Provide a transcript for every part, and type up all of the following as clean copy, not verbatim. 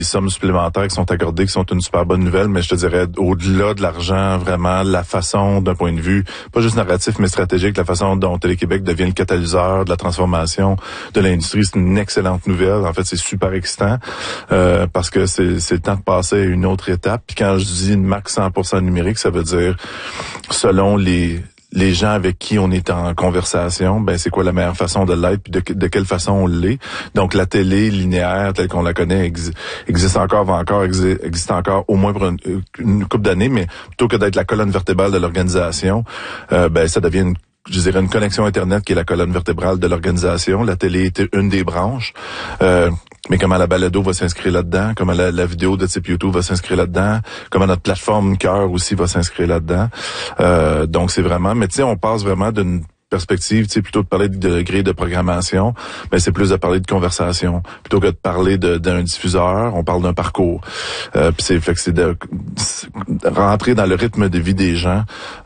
sommes supplémentaires qui sont accordées, qui sont une super bonne nouvelle, mais je te dirais, au-delà de l'argent, vraiment, la façon, d'un point de vue, pas juste narratif, mais stratégique, la façon dont Télé-Québec devient le catalyseur de la transformation de l'industrie, c'est une excellente nouvelle. En fait, c'est super excitant, parce que c'est le temps de passer à une autre étape. Puis quand je dis une max 100% numérique, ça veut dire, selon les gens avec qui on est en conversation, ben c'est quoi la meilleure façon de l'être, puis de quelle façon on l'est. Donc la télé linéaire telle qu'on la connaît existe encore, va encore existe encore au moins pour une couple d'années, mais plutôt que d'être la colonne vertébrale de l'organisation, ben ça devient une connexion Internet qui est la colonne vertébrale de l'organisation. La télé était une des branches. Mais comment la balado va s'inscrire là-dedans, comment la vidéo de type YouTube va s'inscrire là-dedans, comment notre plateforme Cœur aussi va s'inscrire là-dedans. Donc c'est vraiment, mais tu sais, on passe vraiment d'une perspective, tu sais, plutôt de parler de grille de programmation, mais c'est plus de parler de conversation. Plutôt que de parler d'un diffuseur, on parle d'un parcours. Puis c'est de rentrer dans le rythme de vie des gens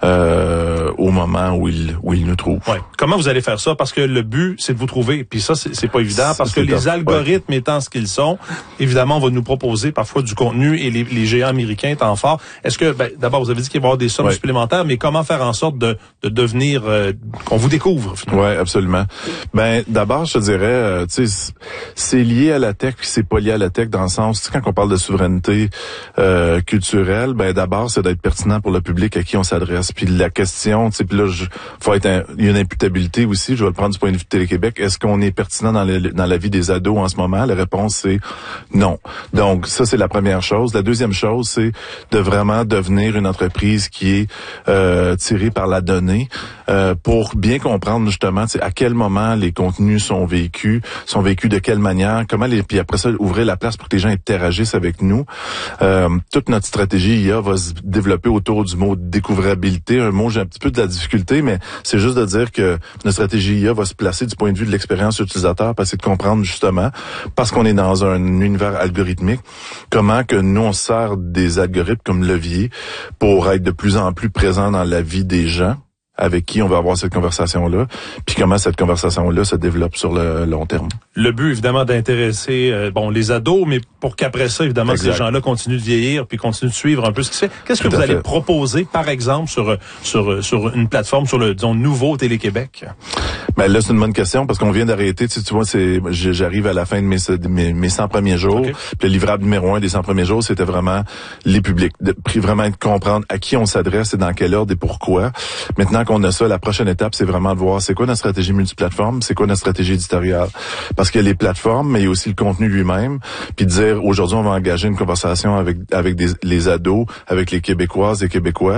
au moment où ils nous trouvent. Ouais. Comment vous allez faire ça? Parce que le but, c'est de vous trouver. Puis ça, c'est pas évident, parce que les algorithmes étant ce qu'ils sont, évidemment, on va nous proposer parfois du contenu, et les géants américains étant forts. Est-ce que, d'abord, vous avez dit qu'il va y avoir des sommes supplémentaires, mais comment faire en sorte de devenir qu'on vous découvre, finalement? Oui, absolument. D'abord, je te dirais, tu sais, c'est lié à la tech, puis c'est pas lié à la tech, dans le sens, tu sais, quand on parle de souveraineté culturelle, d'abord, c'est d'être pertinent pour le public à qui on s'adresse. Puis la question, tu sais, puis là, il y a une imputabilité aussi, je vais le prendre du point de vue de Télé-Québec. Est-ce qu'on est pertinent dans la vie des ados en ce moment? La réponse, c'est non. Donc, ça, c'est la première chose. La deuxième chose, c'est de vraiment devenir une entreprise qui est tirée par la donnée, pour bien comprendre justement à quel moment les contenus sont vécus de quelle manière, puis après ça, ouvrir la place pour que les gens interagissent avec nous. Toute notre stratégie IA va se développer autour du mot découvrabilité. Un mot, j'ai un petit peu de la difficulté, mais c'est juste de dire que notre stratégie IA va se placer du point de vue de l'expérience utilisateur, parce que c'est de comprendre justement, parce qu'on est dans un univers algorithmique, comment que nous, on sert des algorithmes comme levier pour être de plus en plus présent dans la vie des gens avec qui on va avoir cette conversation-là, puis comment cette conversation-là se développe sur le long terme. Le but, évidemment, d'intéresser les ados, mais pour qu'après ça, évidemment, ces gens-là continuent de vieillir puis continuent de suivre un peu ce qui se fait. Qu'est-ce que vous allez proposer, par exemple, sur une plateforme, sur le, disons, nouveau Télé-Québec? Là, c'est une bonne question, parce qu'on vient d'arrêter, tu vois, j'arrive à la fin de mes 100 premiers jours, puis le livrable numéro 1 des 100 premiers jours, c'était vraiment les publics, vraiment de comprendre à qui on s'adresse et dans quel ordre et pourquoi. Maintenant qu'on a ça, la prochaine étape, c'est vraiment de voir c'est quoi notre stratégie multiplateforme, c'est quoi notre stratégie éditoriale. Parce qu'il y a les plateformes, mais il y a aussi le contenu lui-même. Puis de dire, aujourd'hui, on va engager une conversation avec les ados, avec les Québécoises et Québécois.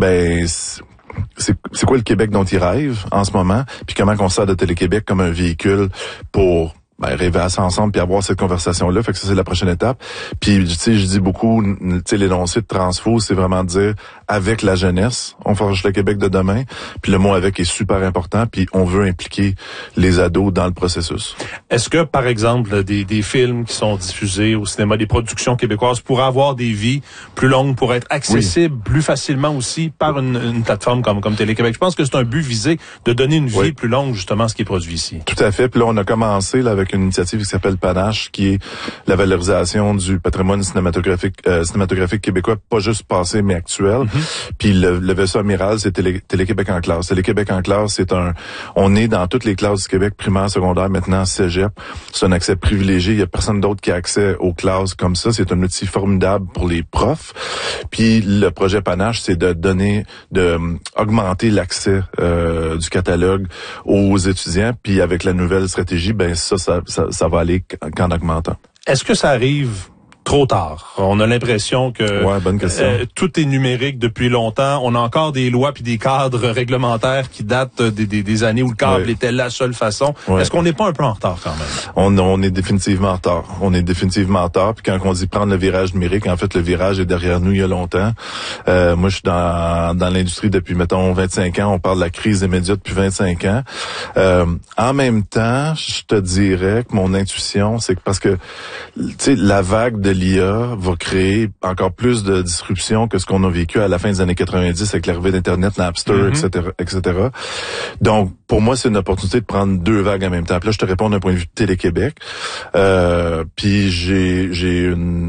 C'est quoi le Québec dont ils rêvent en ce moment? Puis comment on sert de Télé-Québec comme un véhicule pour rêver à ça ensemble puis avoir cette conversation-là. Fait que ça, c'est la prochaine étape. Puis, tu sais, je dis beaucoup, tu sais, l'énoncé de transfo, c'est vraiment de dire, avec la jeunesse, on forge le Québec de demain. Puis le mot avec est super important, puis on veut impliquer les ados dans le processus. Est-ce que, par exemple, des films qui sont diffusés au cinéma, des productions québécoises, pourraient avoir des vies plus longues, pour être accessibles plus facilement aussi par une plateforme comme Télé-Québec? Je pense que c'est un but visé de donner une vie plus longue, justement, à ce qui est produit ici. Tout à fait. Puis là, on a commencé là, avec une initiative qui s'appelle Panache, qui est la valorisation du patrimoine cinématographique québécois, pas juste passé, mais actuel. Puis le vaisseau amiral, c'est Télé-Québec en classe. Télé-Québec en classe, on est dans toutes les classes du Québec, primaire, secondaire, maintenant cégep. C'est un accès privilégié. Il y a personne d'autre qui a accès aux classes comme ça. C'est un outil formidable pour les profs. Puis le projet Panache, c'est augmenter l'accès du catalogue aux étudiants. Puis avec la nouvelle stratégie, ça va aller qu'en augmentant. Est-ce que ça arrive trop tard? On a l'impression que bonne question. Tout est numérique depuis longtemps. On a encore des lois puis des cadres réglementaires qui datent des années où le câble était la seule façon. Est-ce qu'on n'est pas un peu en retard quand même? On est définitivement en retard. Puis quand on dit prendre le virage numérique, en fait, le virage est derrière nous il y a longtemps. Moi, je suis dans l'industrie depuis, mettons, 25 ans. On parle de la crise des médias depuis 25 ans. En même temps, je te dirais que mon intuition, c'est que parce que, tu sais, la vague de l'IA va créer encore plus de disruption que ce qu'on a vécu à la fin des années 90 avec l'arrivée d'Internet, Napster, etc. Donc, pour moi, c'est une opportunité de prendre deux vagues en même temps. Puis là, je te réponds d'un point de vue Télé-Québec. Puis j'ai une